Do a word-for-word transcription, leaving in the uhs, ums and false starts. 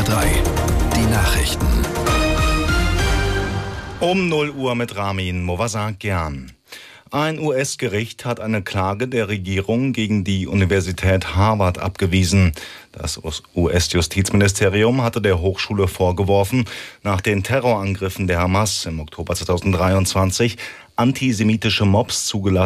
R drei, die Nachrichten. Um null Uhr mit Ramin Movassar-Gern. Ein U S-Gericht hat eine Klage der Regierung gegen die Universität Harvard abgewiesen. Das U S-Justizministerium hatte der Hochschule vorgeworfen, nach den Terrorangriffen der Hamas im Oktober zweitausenddreiundzwanzig antisemitische Mobs zugelassen